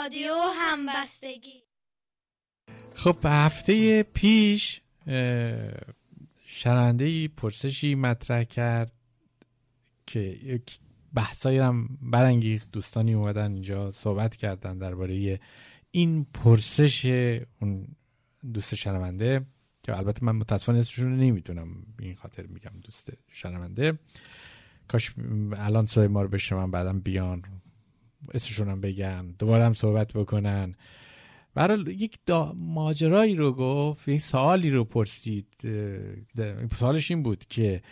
رادیو همبستگی. خب هفته پیش شنونده‌ای پرسشی مطرح کرد که یک بحثایی هم برانگیخت. دوستانی اومدن اینجا صحبت کردن درباره این پرسش اون دوست شنونده که البته من متاسفانه اسمشون رو نمیتونم، این خاطر میگم دوست شنونده. کاش الان صدای ما رو بشنون، بعدم بیان اسمشون هم بگن، دوباره هم صحبت بکنن. برای یک ماجرایی رو گفت، یک سوالی رو پرسید. سوالش این بود که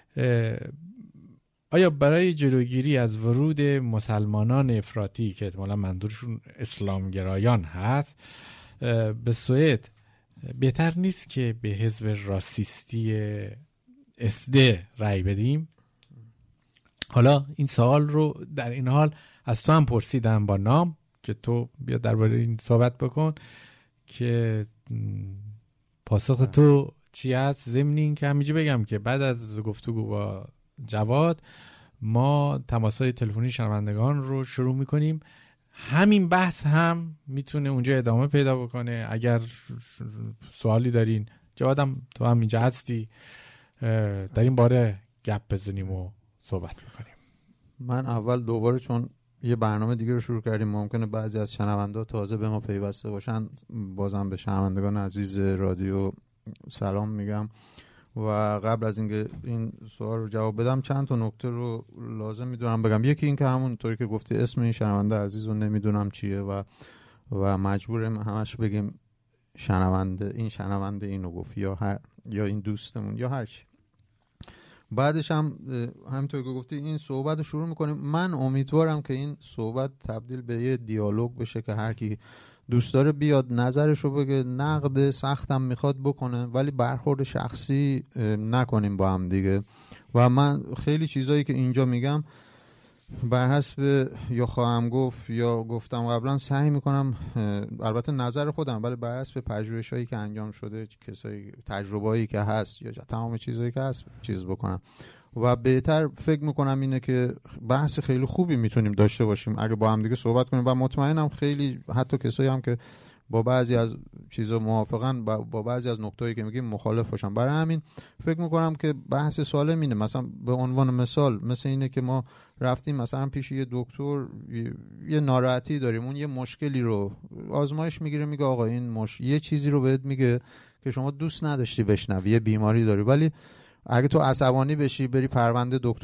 آیا برای جلوگیری از ورود مسلمانان افراطی که احتمالا منظورشون اسلامگرایان هست به سوئد بهتر نیست که به حزب راسیستی اسده رأی بدیم؟ حالا این سوال رو در این حال از تو هم پرسیدم با نام که تو بیا درباره این صحبت بکن که پاسخ تو چی هست. ضمن این که همینجا بگم که بعد از گفتگو با جواد ما تماس‌های تلفنی شنوندگان رو شروع میکنیم. همین بحث هم میتونه اونجا ادامه پیدا بکنه. اگر سوالی دارین، جوادم تو هم اینجا هستی، در این باره گپ بزنیم و صحبت بکنیم. من اول دوباره چون یه برنامه دیگه رو شروع کردیم، ممکنه بعضی از شنونده‌ها تازه به ما پیوسته باشن، بازم به شنوندگان عزیز رادیو سلام میگم و قبل از اینکه این سوال رو جواب بدم چند تا نکته رو لازم میدونم بگم. یکی این که همونطوری که گفتی اسم این شنونده عزیز رو نمیدونم چیه و مجبوریم همش بگیم شنونده اینو گفت یا این دوستمون یا هر چی. بعدش هم همونطور که گفتی این صحبت رو شروع میکنیم. من امیدوارم که این صحبت تبدیل به یه دیالوگ بشه که هر کی دوست داره بیاد نظرش رو بگه، نقد سختم میخواد بکنه، ولی برخورد شخصی نکنیم با هم دیگه. و من خیلی چیزایی که اینجا میگم بر حسب یا خواهم گفت یا گفتم قبلا سعی میکنم، البته نظر خودم، ولی بر حسب پژوهشایی که انجام شده، کسایی تجربه‌ای که هست یا تمام چیزایی که هست چیز بکنم. و بهتر فکر میکنم اینه که بحث خیلی خوبی میتونیم داشته باشیم اگه با هم دیگه صحبت کنیم و مطمئنم خیلی حتی کسایی هم که با بعضی از چیزا موافقن با بعضی از نکتایی که میگیم مخالف باشن. برای همین فکر میکنم که بحث سالم اینه. مثلا به عنوان مثل اینه که ما رفتیم مثلا پیش یه دکتر، یه ناراحتی داریم، اون یه مشکلی رو آزمایش میگیره، میگه آقا این یه چیزی رو بهت میگه که شما دوست نداشتی بشنوی، یه بیماری داری، ولی اگه تو عصبانی بشی بری پرونده دکتر